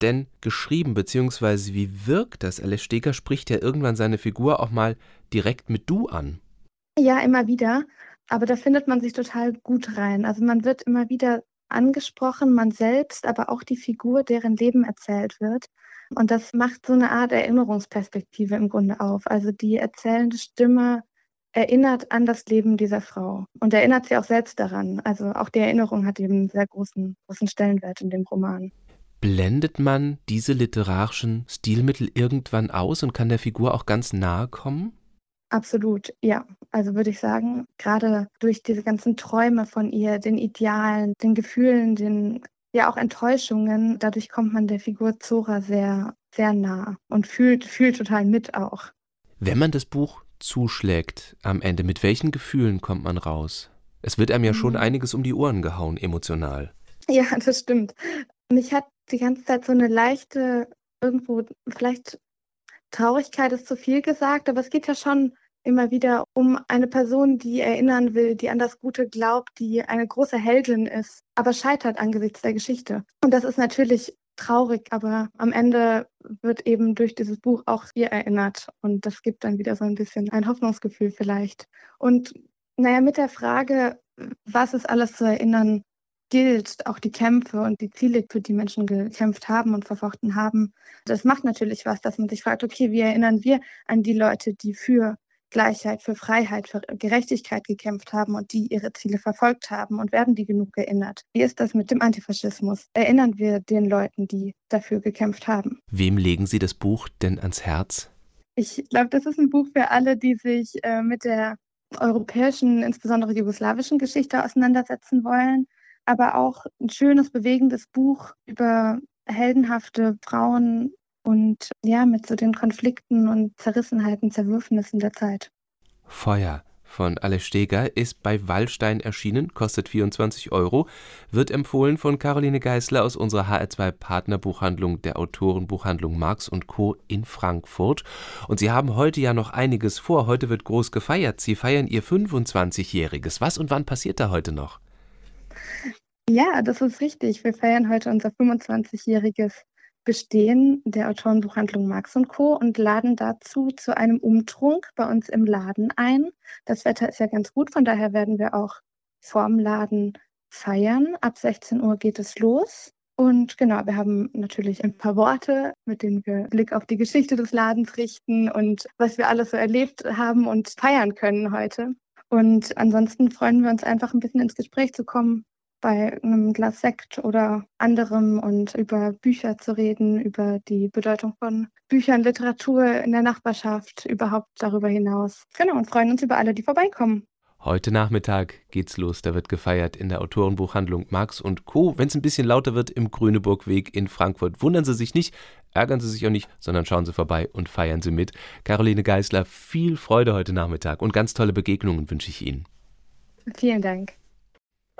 denn geschrieben, beziehungsweise wie wirkt das? Alice Steger spricht ja irgendwann seine Figur auch mal direkt mit Du an. Ja, immer wieder. Aber da findet man sich total gut rein. Also man wird immer wieder angesprochen, man selbst, aber auch die Figur, deren Leben erzählt wird. Und das macht so eine Art Erinnerungsperspektive im Grunde auf. Also die erzählende Stimme erinnert an das Leben dieser Frau und erinnert sie auch selbst daran. Also auch die Erinnerung hat eben einen sehr großen Stellenwert in dem Roman. Blendet man diese literarischen Stilmittel irgendwann aus und kann der Figur auch ganz nahe kommen? Absolut, ja. Also würde ich sagen, gerade durch diese ganzen Träume von ihr, den Idealen, den Gefühlen, den ja auch Enttäuschungen, dadurch kommt man der Figur Zora sehr, sehr nah und fühlt total mit auch. Wenn man das Buch zuschlägt am Ende, mit welchen Gefühlen kommt man raus? Es wird einem ja schon Mhm. einiges um die Ohren gehauen, emotional. Ja, das stimmt. Mich hat die ganze Zeit so eine leichte, irgendwo vielleicht Traurigkeit ist zu viel gesagt, aber es geht ja schon immer wieder um eine Person, die erinnern will, die an das Gute glaubt, die eine große Heldin ist, aber scheitert angesichts der Geschichte. Und das ist natürlich traurig, aber am Ende wird eben durch dieses Buch auch ihr erinnert und das gibt dann wieder so ein bisschen ein Hoffnungsgefühl vielleicht. Und naja, mit der Frage, was es alles zu erinnern gilt, auch die Kämpfe und die Ziele, für die Menschen gekämpft haben und verfochten haben, das macht natürlich was, dass man sich fragt, okay, wie erinnern wir an die Leute, die für Gleichheit, für Freiheit, für Gerechtigkeit gekämpft haben und die ihre Ziele verfolgt haben und werden die genug erinnert? Wie ist das mit dem Antifaschismus? Erinnern wir den Leuten, die dafür gekämpft haben? Wem legen Sie das Buch denn ans Herz? Ich glaube, das ist ein Buch für alle, die sich mit der europäischen, insbesondere jugoslawischen Geschichte auseinandersetzen wollen, aber auch ein schönes, bewegendes Buch über heldenhafte Frauen und ja, mit so den Konflikten und Zerrissenheiten, Zerwürfnissen der Zeit. Feuer von Alice Steger ist bei Wallstein erschienen, kostet 24 Euro, wird empfohlen von Caroline Geisler aus unserer HR2-Partnerbuchhandlung, der Autorenbuchhandlung Marx & Co. in Frankfurt. Und Sie haben heute ja noch einiges vor. Heute wird groß gefeiert. Sie feiern Ihr 25-Jähriges. Was und wann passiert da heute noch? Ja, das ist richtig. Wir feiern heute unser 25-jähriges Bestehen der Autorenbuchhandlung Marx & Co. und laden dazu zu einem Umtrunk bei uns im Laden ein. Das Wetter ist ja ganz gut, von daher werden wir auch vorm Laden feiern. Ab 16 Uhr geht es los. Und genau, wir haben natürlich ein paar Worte, mit denen wir Blick auf die Geschichte des Ladens richten und was wir alles so erlebt haben und feiern können heute. Und ansonsten freuen wir uns einfach ein bisschen ins Gespräch zu kommen bei einem Glas Sekt oder anderem und über Bücher zu reden, über die Bedeutung von Büchern, Literatur in der Nachbarschaft, überhaupt darüber hinaus. Genau, und freuen uns über alle, die vorbeikommen. Heute Nachmittag geht's los. Da wird gefeiert in der Autorenbuchhandlung Marx & Co. Wenn es ein bisschen lauter wird, im Grüneburgweg in Frankfurt. Wundern Sie sich nicht, ärgern Sie sich auch nicht, sondern schauen Sie vorbei und feiern Sie mit. Caroline Geisler, viel Freude heute Nachmittag und ganz tolle Begegnungen wünsche ich Ihnen. Vielen Dank.